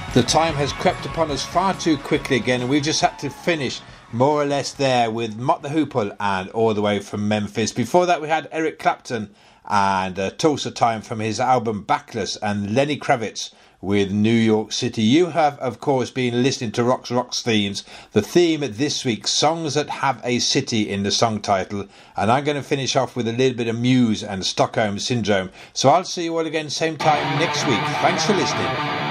The time has crept upon us far too quickly again, and we've just had to finish more or less there with Mott the Hoople and All the Way from Memphis. Before that we had Eric Clapton and Tulsa Time from his album Backless, and Lenny Kravitz with New York City. You have, of course, been listening to Rocks Themes. The theme this week, songs that have a city in the song title. And I'm going to finish off with a little bit of Muse and Stockholm Syndrome. So I'll see you all again same time next week. Thanks for listening.